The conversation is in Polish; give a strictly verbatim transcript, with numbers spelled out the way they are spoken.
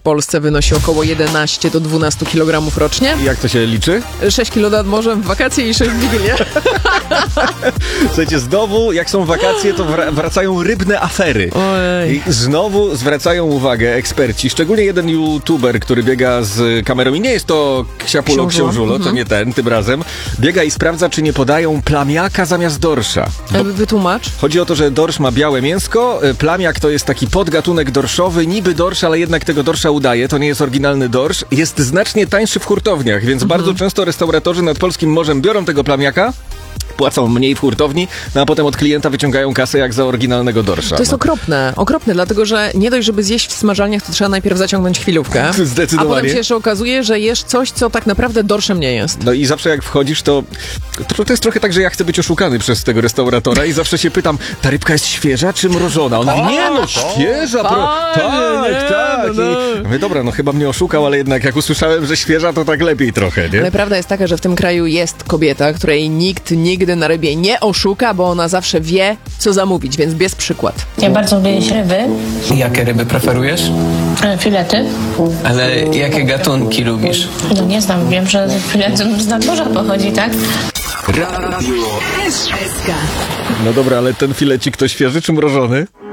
Polsce wynosi około jedenaście do dwunastu kilogramów rocznie. I jak to się liczy? sześć kilo nad morzem w wakacje i sześć w Wigilię. Słuchajcie, znowu jak są wakacje, to wracają rybne afery. Ojej. I znowu zwracają uwagę eksperci, szczególnie jeden youtuber, który biega z kamerą i nie jest to Ksiapulo Książulo, to nie ten, tym razem. Biega i sprawdza, czy nie podają plamiaka zamiast dorsza. Bo Wytłumacz. chodzi o to, że dorsz ma białe mięsko, plamiak to jest taki podgatunek dorszowy, niby dorsz, ale jednak tego dorsza udaje, to nie jest oryginalny dorsz. Jest znacznie tańszy w hurtowniach, więc mhm. bardzo często restauratorzy nad polskim morzem biorą tego plamiaka, płacą mniej w hurtowni, no a potem od klienta wyciągają kasę jak za oryginalnego dorsza. To jest no. okropne, okropne, dlatego że nie dość, żeby zjeść w smażalniach, to trzeba najpierw zaciągnąć chwilówkę. Zdecydowanie. A potem się jeszcze okazuje, że jesz coś, co tak naprawdę dorszem nie jest. No i zawsze jak wchodzisz, to, to to jest trochę tak, że ja chcę być oszukany przez tego restauratora i zawsze się pytam, ta rybka jest świeża czy mrożona? On mówi, nie no, świeża, pro... tak, nie, tak. no, no. I mówię, dobra, no chyba mnie oszukał, ale jednak jak usłyszałem, że świeża, to tak lepiej trochę, nie? Ale prawda jest taka, że w tym kraju jest kobieta, której nikt nigdy na rybie nie oszuka, bo ona zawsze wie, co zamówić, więc bierz przykład. Ja bardzo lubię jeść ryby. Jakie ryby preferujesz? Filety. Ale jakie gatunki lubisz? No nie znam, wiem, że filet z nadmorza pochodzi, tak? No dobra, ale ten filecik to świeży czy mrożony?